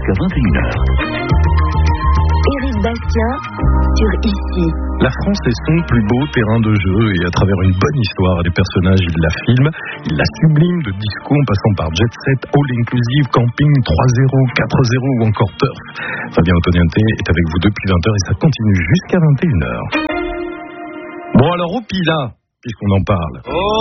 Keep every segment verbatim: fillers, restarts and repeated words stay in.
jusqu'à vingt et une heures. Éric Bastien sur Ici. La France est son plus beau terrain de jeu et à travers une bonne histoire et des personnages, il la filme, il la sublime de disco en passant par jet set, all inclusive, camping, trois zéro, quatre zéro ou encore turf. Fabien Antoniente est avec vous depuis vingt heures et ça continue jusqu'à vingt et une heures. Bon alors au Pila, puisqu'on en parle.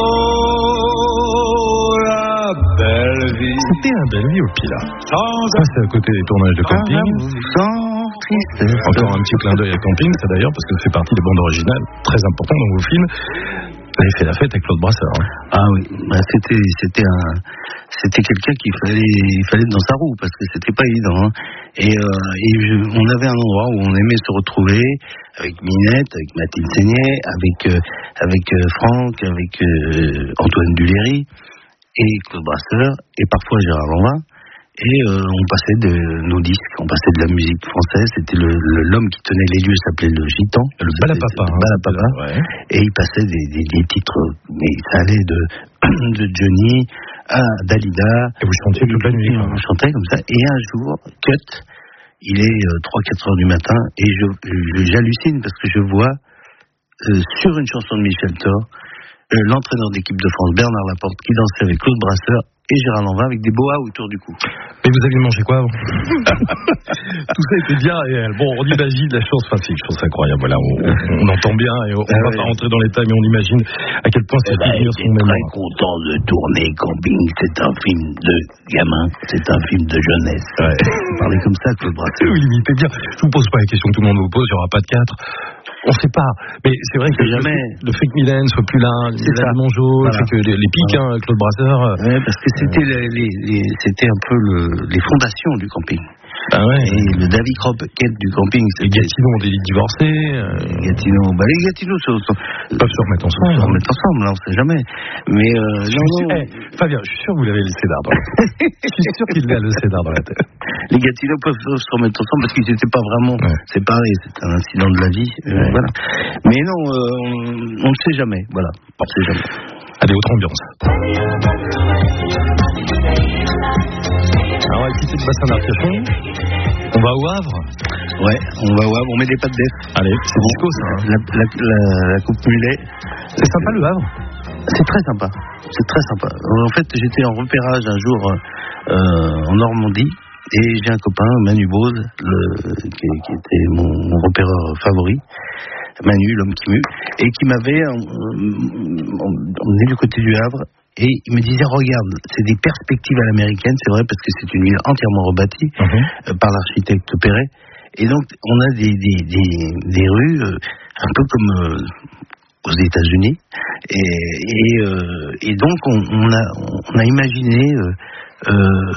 Oh la belle vie. C'était un belle vie au Pila. Ça c'est à côté des tournages de camping. Encore un petit clin d'œil à camping, ça d'ailleurs, parce que c'est partie des bandes originales, très important dans vos films. Vous avez fait la fête avec Claude Brasseur. Hein. Ah oui, bah c'était c'était un c'était quelqu'un qu'il fallait il fallait être dans sa roue parce que c'était pas évident. Hein. Et, euh, et je, on avait un endroit où on aimait se retrouver avec Minette, avec Mathilde Seignet, avec euh, avec euh, Franck, avec euh, Antoine Duléry et Claude Brasseur et parfois Gérard Lanvin. Et euh, on passait de nos disques, on passait de la musique française. C'était le, le, l'homme qui tenait les lieux s'appelait le Gitan, le Balapapa, le Balapapa, ouais. Et il passait des, des, des titres, mais ça allait de de Johnny à Dalida. Et vous chantiez toute la nuit. On chantait comme ça. Et un jour, cut, il est euh, trois quatre heures du matin et je, je j'hallucine parce que je vois euh, sur une chanson de Michel Thor euh, l'entraîneur d'équipe de France Bernard Laporte qui dansait avec Claude Brasseur et Gérard Lanvin avec des boas autour du cou. Mais vous aviez mangé quoi avant? Tout ça était bien réel. Bon, on imagine la chance, enfin c'est une chance incroyable. Voilà, on, on, on entend bien et on ne va pas rentrer dans les détails, mais on imagine à quel point c'est bah, bien son mémoire. Très content de tourner Camping. C'est un film de gamin, c'est un film de jeunesse. Ouais. Vous parlez comme ça, Claude Brasseur. Oui, limitez bien. Je vous pose pas la question que tout le monde vous pose. Il n'y aura pas de quatre. On ne sait pas, mais c'est vrai que jamais. Le, le fait que Mylène soit plus là, Mylène Mongeau, voilà. Le fait que les, les pics, voilà. hein, Claude Brasseur. Ouais, parce que c'était euh... les, les, les, c'était un peu le, les fondations du camping. Ah ouais. Et le David Croquette du camping. Les Gatineau ont des divorcés. Euh... Les Gatineau, bah les Gatineau se, se, peuvent se remettre ensemble. Se remettre ensemble, là, on ne sait jamais. Mais euh, je non, non. Hey, Fabien, je suis sûr que vous l'avez le Cédar dans la tête. Je suis sûr qu'il a le Cédar dans la tête. Les Gatineau peuvent se remettre ensemble parce qu'ils n'étaient pas vraiment ouais. séparés. C'est un incident de la vie. Euh, ouais. Voilà. Mais non, euh, on ne sait jamais. Voilà, on ne sait jamais. Allez, autre ambiance. Alors, on va quitter le bassin d'Arcachon. On va au Havre. Ouais, on va au Havre, on met des pâtes d'œuf. Allez, c'est bon. Disco ça. Hein. La, la, la, la coupe mulet. C'est sympa le Havre. C'est très sympa. C'est très sympa. En fait, j'étais en repérage un jour euh, en Normandie. Et j'ai un copain, Manu Bose, le, qui, qui était mon, mon repéreur favori, Manu, l'homme qui mue, et qui m'avait emmené du côté du Havre, et il me disait, regarde, c'est des perspectives à l'américaine, c'est vrai, parce que c'est une ville entièrement rebâtie uh-huh. euh, par l'architecte Perret, et donc on a des, des, des, des rues euh, un peu comme euh, aux États-Unis, et, et, euh, et donc on, on, a, on a imaginé euh,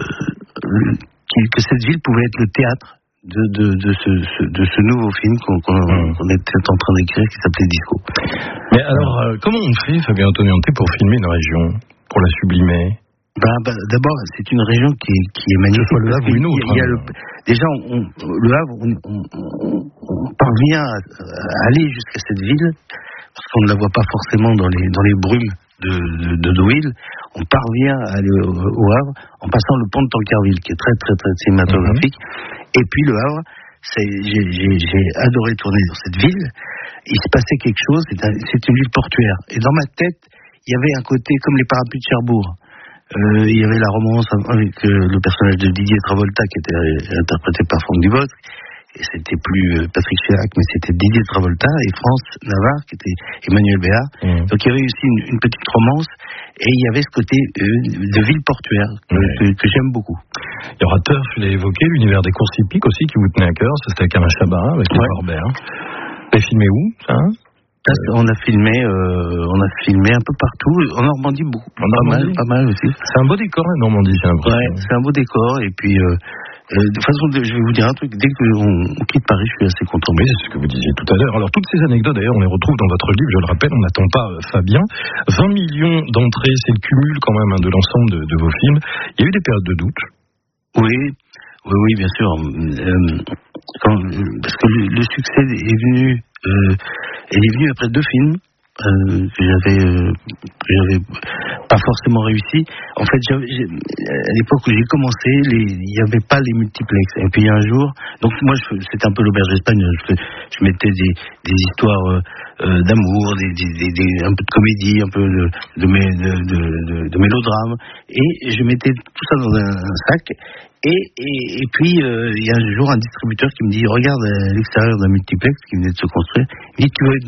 euh, que cette ville pouvait être le théâtre de, de, de, ce, de ce nouveau film qu'on, qu'on, mmh. qu'on était en train d'écrire qui s'appelait Disco. Mais alors, euh, comment on fait, Fabien Antoniente, pour filmer une région, pour la sublimer? bah, bah, D'abord, c'est une région qui est, qui est magnifique. Que ce soit le Havre ou une autre. Il y a le, déjà, on, le Havre, on, on, on, on parvient à, à aller jusqu'à cette ville, parce qu'on ne la voit pas forcément dans les, dans les brumes de, de, de Deauville. On parvient à aller au, au Havre en passant le pont de Tancarville, qui est très très très cinématographique. Mm-hmm. Et puis le Havre, c'est, j'ai, j'ai, j'ai adoré tourner dans cette ville. Il se passait quelque chose, c'est, un, c'est une ville portuaire. Et dans ma tête, il y avait un côté comme les parapluies de Cherbourg. Euh, il y avait la romance avec euh, le personnage de Didier Travolta qui était interprété par Franck Dubosc. Et c'était plus Patrick Chirac, mais c'était Didier Travolta et France Navarre, qui était Emmanuel Béard. Mmh. Donc il y avait aussi une, une petite romance, et il y avait ce côté euh, de ville portuaire que, mmh. que, que j'aime beaucoup. Il y aura Turf, je l'ai évoqué, l'univers des courses hippiques aussi, qui vous tenait à cœur. Ça, c'était avec Alain Chabat, avec les Corbert. Vous avez filmé où, ça hein On a filmé, euh, on a filmé un peu partout, en Normandie beaucoup, en Normandie. Pas mal, pas mal aussi. C'est un beau décor, la Normandie, j'ai l'impression. Ouais, c'est un beau décor, et puis euh, euh, de toute façon, je vais vous dire un truc. Dès qu'on on quitte Paris, je suis assez content. Oui, c'est ce que vous disiez tout à l'heure. Alors toutes ces anecdotes, d'ailleurs, on les retrouve dans votre livre. Je le rappelle, on n'attend pas euh, Fabien. vingt millions d'entrées, c'est le cumul quand même hein, de l'ensemble de, de vos films. Il y a eu des périodes de doute. Oui, oui, oui, bien sûr. Euh, quand, parce que le, le succès est venu, euh, il est venu après deux films. euh, que j'avais, euh, que j'avais pas forcément réussi. En fait, j'avais, j'ai, à l'époque où j'ai commencé, les, il n'y avait pas les multiplex. Et puis un jour, donc moi, je, c'était un peu l'auberge d'Espagne. Je, je mettais des, des histoires euh, euh, d'amour, des, des, des, des, un peu de comédie, un peu de, de, de, de, de, de mélodrame, et je mettais tout ça dans un, un sac. Et, et, et puis, euh, il y a un jour un distributeur qui me dit, regarde à l'extérieur d'un multiplex qui venait de se construire, il dit, tu veux